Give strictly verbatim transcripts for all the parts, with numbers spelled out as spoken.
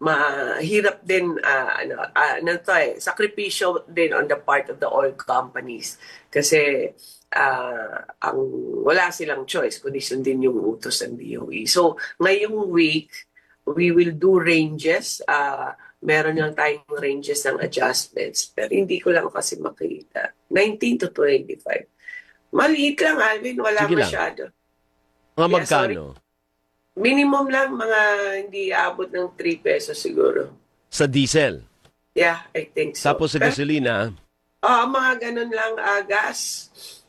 mahirap din, ah, ano, ah, ano to eh, sakripisyo din on the part of the oil companies. Kasi ah, ang wala silang choice kundi sundin yung utos ng D O E. So, ngayong week, we will do ranges. Ah, meron lang tayong ranges ng adjustments. Pero hindi ko lang kasi makita. nineteen to twenty-five. Maliit lang, Alvin. Wala Sige lang. masyado. Mga Yeah, sorry. magkano? Minimum lang, mga hindi abot ng three pesos siguro. Sa diesel. Yeah, I think so. Tapos sa Pero, gasolina, oh, mga ganun lang, ah, gas.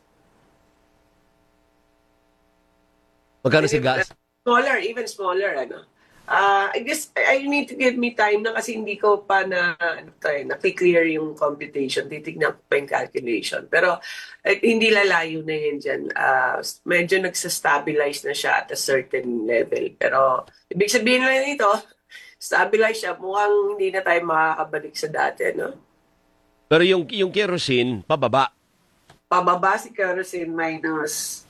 magkano sa Even, gas? uh, Smaller, even smaller, ano. Ah, I guess, I need to give me time na kasi hindi ko pa na, ano to eh, na-clear yung computation. Titignan ko pa yung calculation. Pero, eh, hindi lalayo na yan dyan. Ah, medyo nagsa-stabilize na siya at a certain level. Pero, ibig sabihin lang nito, stabilize siya. Mukhang hindi na tayo makakabalik sa dati, no? Pero yung, yung kerosene, pababa. Pababa si kerosene minus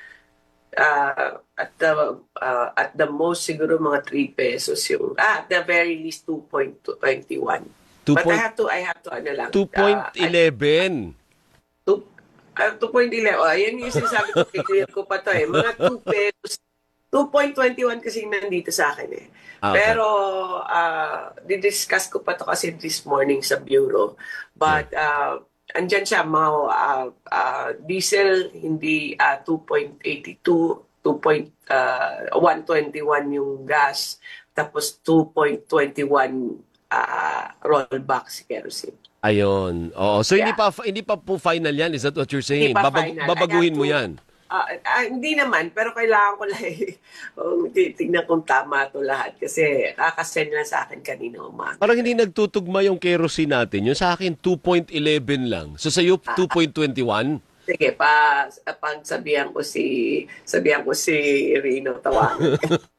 uh, at the uh, at the most siguro mga three pesos yung ah, at the very least two point two one. But I have to I have to ano lang. two point one one. Uh, uh, two point one one. Oh, ayan yung sinasabi ko, clear ko pa to eh. Mga two pesos. two point two one kasi nandito sa akin eh. Ah, okay. Pero uh, didiscuss ko pa to kasi this morning sa bureau. But uh, andyan siya, mga uh, uh, diesel, hindi uh, two point eight two, two point one two one yung gas, tapos two point two one uh, rollback si kerosene. Ayun. Oo. So Yeah. hindi pa hindi pa po final yan. Is that what you're saying? Hindi pa Babag- final. babaguhin I got mo to- yan. Ah, ah, hindi naman, pero kailangan ko lang eh, um, titignan kung tama to lahat kasi kakasend lang sa akin kanina umaga. Parang hindi nagtutugma yung kerosene natin. Yung sa akin, two point one one lang. So sa'yo, two point two one? Sige, pa, pag sabihan ko si, sabihan ko si Rino tawagan.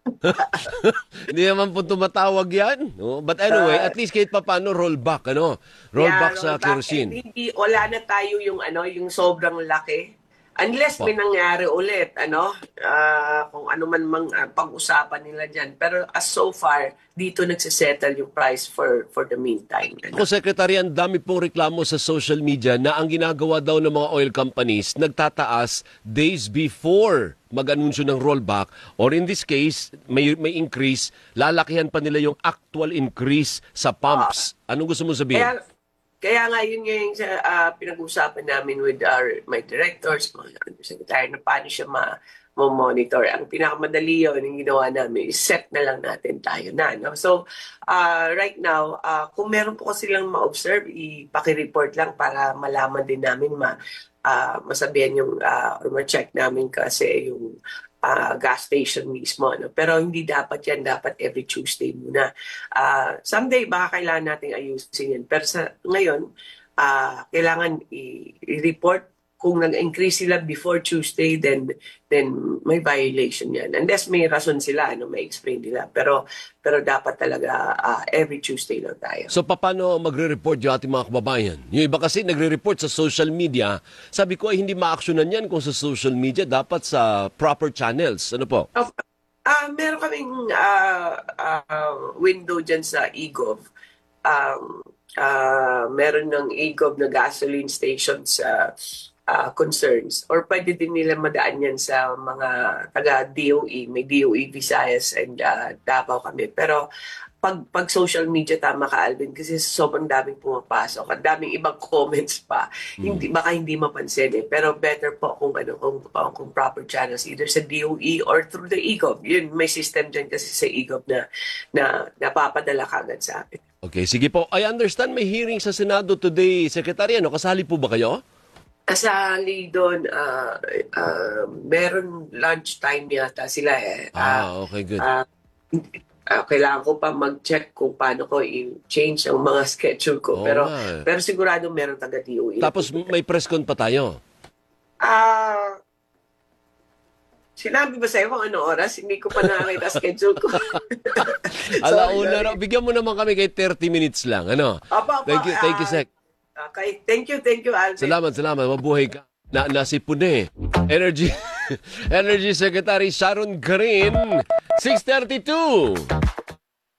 Hindi naman po tumatawag yan. No? But anyway, Uh, at least kahit pa paano, rollback. Ano? Rollback Yeah, sa rollback. kerosene. And hindi, wala na tayo yung, ano, yung sobrang laki. Unless may nangyari ulit, ano, ah, kung ano man mang ah, pag-usapan nila dyan. Pero as so far, dito nagsisettle yung price for for the meantime. Ano? Ako, Secretary, ang dami pong reklamo sa social media na ang ginagawa daw ng mga oil companies, nagtataas days before mag-anunsyo ng rollback, or in this case, may, may increase, lalakihan pa nila yung actual increase sa pumps. Anong gusto mo sabihin? Kaya, kaya nga yun nga yung uh, pinag-usapan namin with our, my directors, mga secretary, na paano siya ma- monitor. Ang pinakamadali yun, yung ginawa namin, is set na lang natin tayo na. No? So, uh, right now, uh, kung meron po kasi lang ma-observe, ipaki-report lang para malaman din namin ma uh, masabihan yung, uh, or ma-check namin kasi yung Uh, gas station mismo. No? Pero hindi dapat yan. Dapat every Tuesday muna. Uh, someday, baka kailangan natin ayusin yan. Pero sa ngayon, uh, kailangan i- i-report kung nag-increase sila before Tuesday, then then may violation yan. Unless may rason sila, ano, may explain nila. Pero pero dapat talaga uh, every Tuesday lang tayo. So paano magre-report yung ating mga kababayan? Yung iba kasi nagre-report sa social media. Sabi ko ay hindi ma-actionan yan kung sa social media, dapat sa proper channels. Ano po? Uh, uh, meron kaming uh, uh, window dyan sa eGov. Um, uh, meron ng eGov na gasoline station sa uh, concerns. Or pwede din nila madaan yan sa mga taga-D O E. May D O E Visayas and uh, Davao kami. Pero pag, pag social media, tama ka, Alvin, kasi sobrang daming pumapasok. Ang daming ibang comments pa. Mm. Hindi, baka hindi mapansin eh. Pero better po kung, ano, kung, kung proper channels, either sa D O E or through the eGov. Yun, may system dyan kasi sa eGov na, na napapadala kagad sa akin. Okay, sige po. I understand may hearing sa Senado today. Secretary, ano, kasali po ba kayo? Kasali doon, uh, uh, meron lunch time yata sila eh. Uh, Ah, okay, good. Uh, uh, kailangan ko pa mag-check kung paano ko i-change ang mga schedule ko. Oo pero nga eh. pero sigurado meron taga-D O E. Tapos may press con pa tayo. Ah... Sinabi ba sa'yo kung ano oras? Hindi ko pa nakakita schedule ko. Alauna, no? Bigyan mo naman kami kay thirty minutes lang. Ano? Apa, apa, Thank you, thank you, ah, Sec. Okay, thank you, thank you, Alvin. Salamat, salamat. Mabuhay ka. Na nasipon eh. Energy Energy Secretary Sharon Green, six thirty-two.